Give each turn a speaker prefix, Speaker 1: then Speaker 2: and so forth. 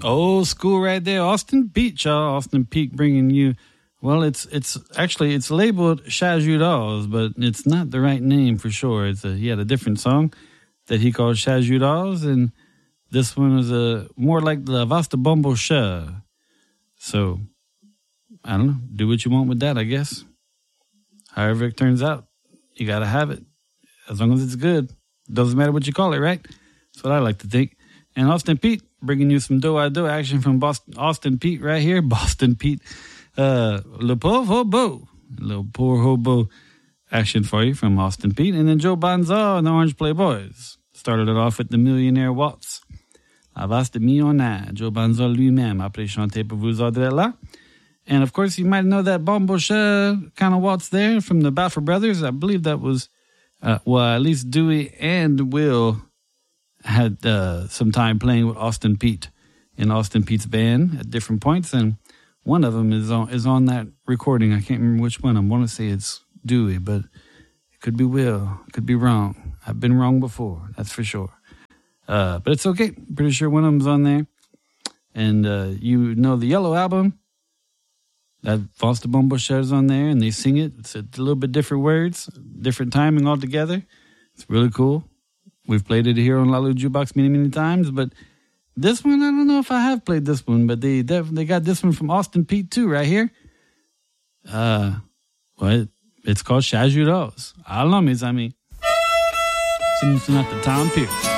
Speaker 1: Old school right there. Austin Pete, y'all. Austin Pete bringing you, well, it's labeled Chajudas, but it's not the right name for sure. He had a different song that he called Chajudas, and this one was more like the Vasta Bombo Sha. So, I don't know. Do what you want with that, I guess. However it turns out, you got to have it. As long as it's good. Doesn't matter what you call it, right? That's what I like to think. And Austin Pete, bringing you some do-I-do action from Austin Pete right here. Boston Pete. Le Pauvre Hobo. Little poor hobo action for you from Austin Pete. And then Joe Banza and the Orange Playboys. Started it off with the Millionaire Waltz. La Vaste Millionnaire. Joe Banza lui-même. Après chanter pour vous autres là. And of course, you might know that Bombo Sha kind of waltz there from the Baffer Brothers. I believe that was, at least Dewey and Will had some time playing with Austin Pete in Austin Pete's band at different points, and one of them is on that recording. I can't remember which one. I want to say it's Dewey, but it could be Will. It could be wrong. I've been wrong before, that's for sure. But it's okay. Pretty sure one of them's on there. And you know the Yellow Album. That Foster Bombo shares on there, and they sing it. It's a little bit different words, different timing altogether. It's really cool. We've played it here on Lalu Jukebox many, many times, but this one, I don't know if I have played this one, but they got this one from Austin Pete too, right here. It's called Chajudas. I don't know, mes amis. C'est notre Tom Pierce.